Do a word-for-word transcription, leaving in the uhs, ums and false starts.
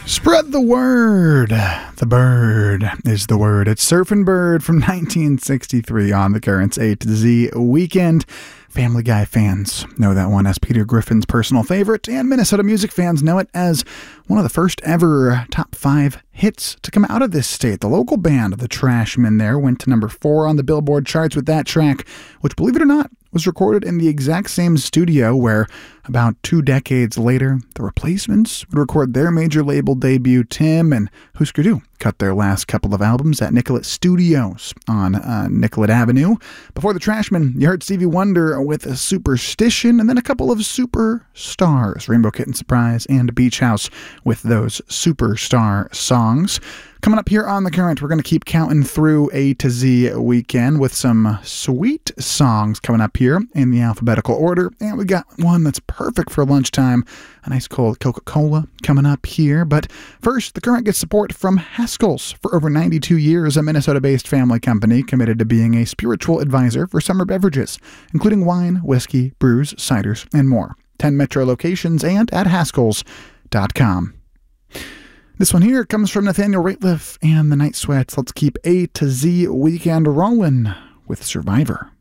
Spread the word. The bird is the word. It's Surfin' Bird from nineteen sixty-three on the Currents A to Z weekend. Family Guy fans know that one as Peter Griffin's personal favorite, and Minnesota music fans know it as one of the first ever top five hits to come out of this state. The local band, the Trashmen there, went to number four on the Billboard charts with that track, which, believe it or not, was recorded in the exact same studio where, about two decades later, the Replacements would record their major label debut. Tim and Husker Du cut their last couple of albums at Nicollet Studios on uh, Nicollet Avenue. Before the Trashmen, you heard Stevie Wonder with a Superstition, and then a couple of superstars, Rainbow Kitten Surprise and Beach House with those superstar songs. Coming up here on The Current, we're going to keep counting through A to Z weekend with some sweet songs coming up here in the alphabetical order. And we got one that's perfect for lunchtime, a nice cold Coca-Cola coming up here. But first, The Current gets support from Haskell's. For over ninety-two years, a Minnesota-based family company committed to being a spiritual advisor for summer beverages, including wine, whiskey, brews, ciders, and more. ten Metro locations and at Haskells dot com. This one here comes from Nathaniel Rateliff and the Night Sweats. Let's keep A to Z weekend rolling with Survivor.